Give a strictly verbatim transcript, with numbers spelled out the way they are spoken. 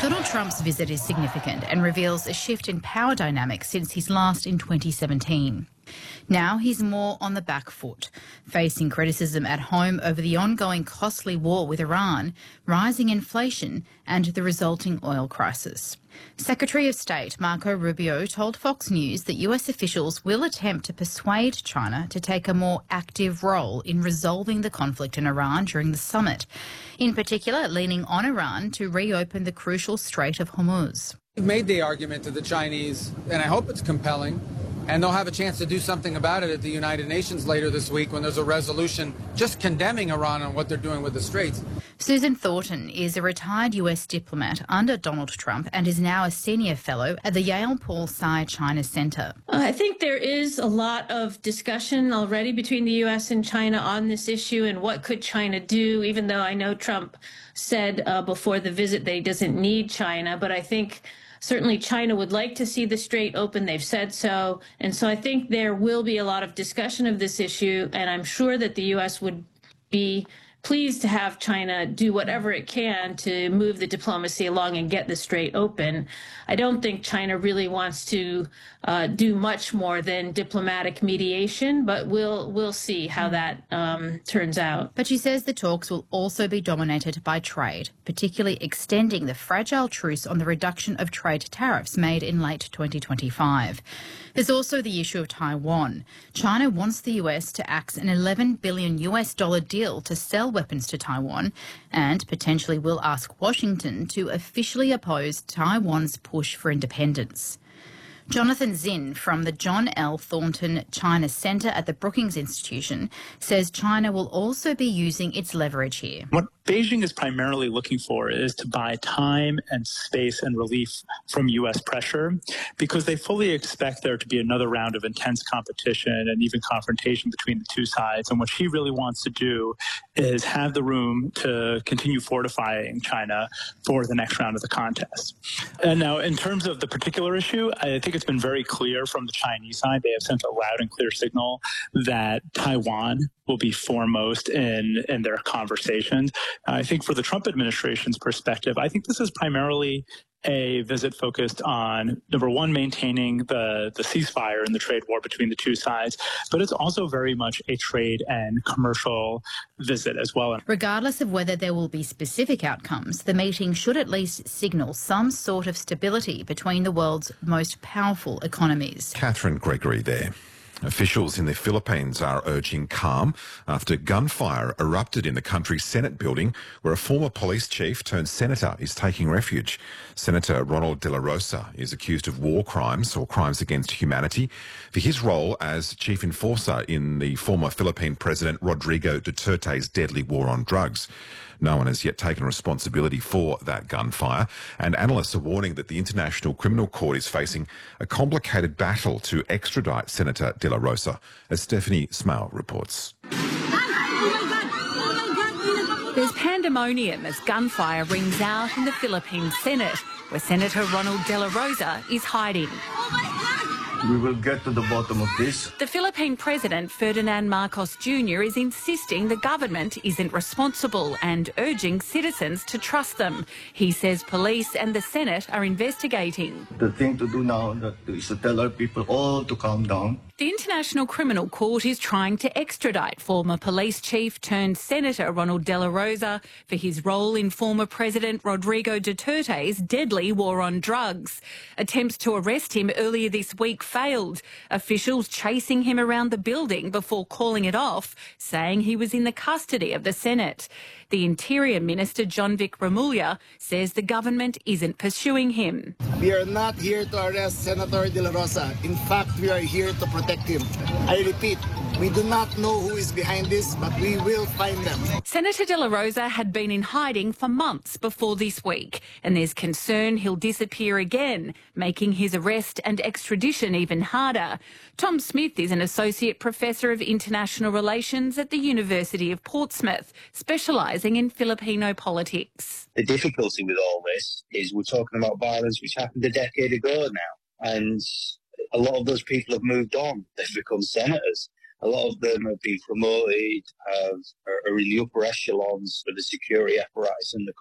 Donald Trump's visit is significant and reveals a shift in power dynamics since his last in twenty seventeen. Now he's more on the back foot, facing criticism at home over the ongoing costly war with Iran, rising inflation and the resulting oil crisis. Secretary of State Marco Rubio told Fox News that U S officials will attempt to persuade China to take a more active role in resolving the conflict in Iran during the summit, in particular leaning on Iran to reopen the crucial Strait of Hormuz. We've made the argument to the Chinese, and I hope it's compelling, and they'll have a chance to do something about it at the United Nations later this week when there's a resolution just condemning Iran on what they're doing with the Straits. Susan Thornton is a retired U S diplomat under Donald Trump and is now a senior fellow at the Yale Paul Tsai China Center. I think there is a lot of discussion already between the U S and China on this issue and what could China do, even though I know Trump said uh, before the visit that he doesn't need China. But I think certainly China would like to see the strait open. They've said so. And so I think there will be a lot of discussion of this issue. And I'm sure that the U S would be pleased to have China do whatever it can to move the diplomacy along and get the strait open. I don't think China really wants to uh, do much more than diplomatic mediation, but we'll we'll see how that um, turns out. But she says the talks will also be dominated by trade, particularly extending the fragile truce on the reduction of trade tariffs made in late twenty twenty-five. There's also the issue of Taiwan. China wants the U S to axe an eleven billion U S dollar deal to sell weapons to Taiwan and potentially will ask Washington to officially oppose Taiwan's push for independence. Jonathan Zinn from the John L. Thornton China Center at the Brookings Institution says China will also be using its leverage here. What Beijing is primarily looking for is to buy time and space and relief from U S pressure because they fully expect there to be another round of intense competition and even confrontation between the two sides. And what she really wants to do is have the room to continue fortifying China for the next round of the contest. And now, in terms of the particular issue, I think it's been very clear from the Chinese side. They have sent a loud and clear signal that Taiwan will be foremost in, in their conversations. I think for the Trump administration's perspective, I think this is primarily a visit focused on, number one, maintaining the, the ceasefire and the trade war between the two sides, but it's also very much a trade and commercial visit as well. Regardless of whether there will be specific outcomes, the meeting should at least signal some sort of stability between the world's most powerful economies. Catherine Gregory there. Officials in the Philippines are urging calm after gunfire erupted in the country's Senate building where a former police chief turned senator is taking refuge. Senator Ronald De La Rosa is accused of war crimes or crimes against humanity for his role as chief enforcer in the former Philippine President Rodrigo Duterte's deadly war on drugs. No one has yet taken responsibility for that gunfire, and analysts are warning that the International Criminal Court is facing a complicated battle to extradite Senator De La Rosa, as Stephanie Smale reports. There's pandemonium as gunfire rings out in the Philippine Senate, where Senator Ronald De La Rosa is hiding. We will get to the bottom of this. The Philippine President, Ferdinand Marcos Junior, is insisting the government isn't responsible and urging citizens to trust them. He says police and the Senate are investigating. The thing to do now is to tell our people all to calm down. The International Criminal Court is trying to extradite former police chief turned Senator Ronald De La Rosa for his role in former President Rodrigo Duterte's deadly war on drugs. Attempts to arrest him earlier this week failed, officials chasing him around the building before calling it off, saying he was in the custody of the Senate. The Interior Minister, John Vic Remulla, says the government isn't pursuing him. We are not here to arrest Senator De La Rosa. In fact, we are here to protect him. I repeat, we do not know who is behind this, but we will find them. Senator De La Rosa had been in hiding for months before this week, and there's concern he'll disappear again, making his arrest and extradition even harder. Tom Smith is an Associate Professor of International Relations at the University of Portsmouth, specialising in Filipino politics. The difficulty with all this is we're talking about violence which happened a decade ago now, and a lot of those people have moved on. They've become senators. A lot of them have been promoted, have, are in the upper echelons of the security apparatus in the